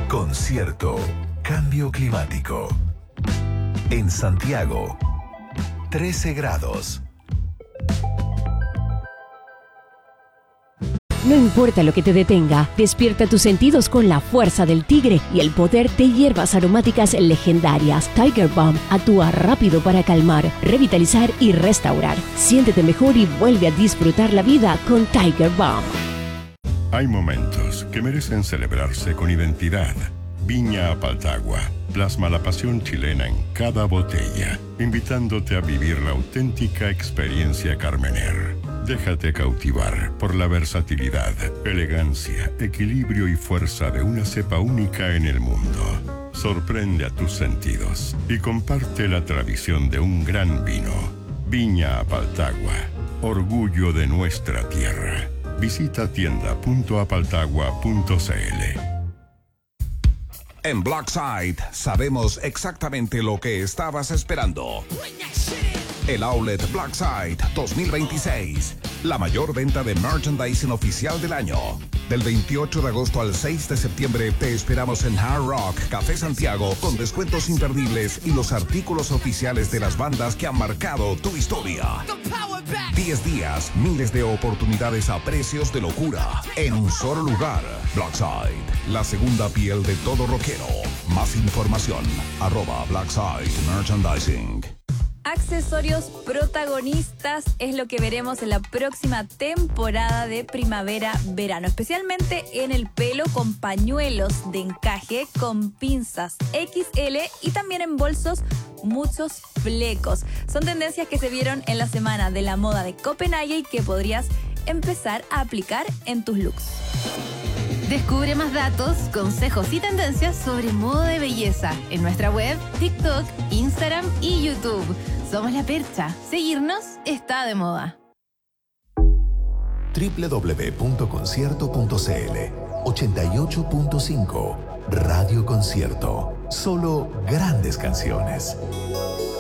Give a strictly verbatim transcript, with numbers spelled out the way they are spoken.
Concierto Cambio Climático. En Santiago, trece grados. No importa lo que te detenga, despierta tus sentidos con la fuerza del tigre y el poder de hierbas aromáticas legendarias. Tiger Balm actúa rápido para calmar, revitalizar y restaurar. Siéntete mejor y vuelve a disfrutar la vida con Tiger Balm. Hay momentos que merecen celebrarse con identidad. Viña Apaltagua plasma la pasión chilena en cada botella, invitándote a vivir la auténtica experiencia Carmener. Déjate cautivar por la versatilidad, elegancia, equilibrio y fuerza de una cepa única en el mundo. Sorprende a tus sentidos y comparte la tradición de un gran vino. Viña Apaltagua, orgullo de nuestra tierra. Visita tienda punto apaltagua punto c l. En Blackside sabemos exactamente lo que estabas esperando. El Outlet Blackside dos mil veintiséis, la mayor venta de merchandising oficial del año. Del veintiocho de agosto al seis de septiembre te esperamos en Hard Rock Café Santiago con descuentos imperdibles y los artículos oficiales de las bandas que han marcado tu historia. diez días, miles de oportunidades a precios de locura en un solo lugar. Blackside, la segunda piel de todo rockero. Más información, arroba Blackside Merchandising. Accesorios protagonistas es lo que veremos en la próxima temporada de primavera-verano, especialmente en el pelo con pañuelos de encaje con pinzas equis ele y también en bolsos muchos flecos. Son tendencias que se vieron en la semana de la moda de Copenhague y que podrías empezar a aplicar en tus looks. Descubre más datos, consejos y tendencias sobre moda de belleza en nuestra web, TikTok, Instagram y YouTube. Somos La Percha. Seguirnos está de moda. doble u doble u doble u punto concierto punto c l ochenta y ocho punto cinco Radio Concierto. Solo grandes canciones.